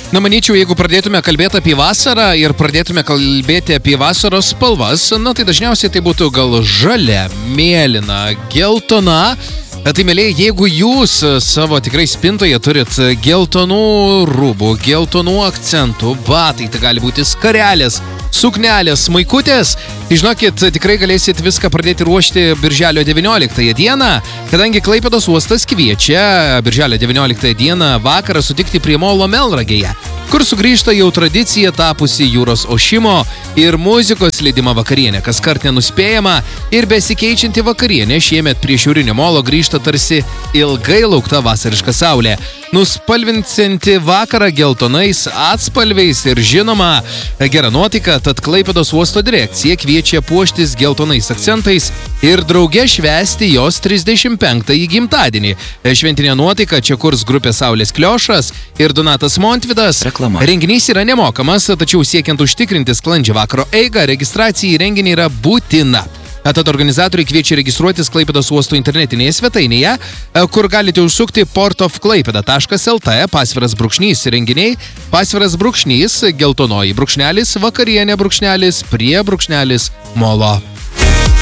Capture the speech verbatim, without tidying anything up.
Na, manyčiau, jeigu pradėtume kalbėti apie vasarą ir pradėtume kalbėti apie vasaros spalvas, na, tai dažniausiai tai būtų gal žalia, mėlyna, geltona. Tai, mėlyje, jeigu jūs savo tikrai spintoje turit geltonų rūbų, geltonų akcentų, batai, tai gali būti skarelės, suknelės, maikutės, tai žinokit, tikrai galėsit viską pradėti ruošti birželio devynioliktąją dieną, kadangi Klaipėdos uostas kviečia birželio devynioliktąją dieną vakarą sutikti prie molo Melnragėje, kur sugrįžta jau tradicija tapusi jūros ošimo ir muzikos leidimo vakarienė, kaskart nenuspėjama ir besikeičianti vakarienė šiemet prie šiaurinio molo grįžta tarsi ilgai laukta vasariška saulė, nuspalvinsianti vakarą geltonais atspalviais ir žinoma gera nuotaika, tad Klaipėdos uosto direkcija kviečia puoštis geltonais akcentais ir drauge švęsti jos trisdešimt penktąjį gimtadienį. Šventinė nuotaika čia kurs grupė Saulės Kliošas ir Donatas Montvydas. Reklama. Renginys yra nemokamas, tačiau siekiant užtikrinti sklandžią vakaro eigą, registracija į renginį yra būtina. Tad organizatoriai kviečia registruotis Klaipėdos uosto internetinėje svetainėje, kur galite užsukti portofklaipėda taškas lt, pasviras brūkšnys renginiai, pasviras brūkšnys geltonoji brūkšnelis, vakarienė brūkšnelis, prie brūkšnelis molo.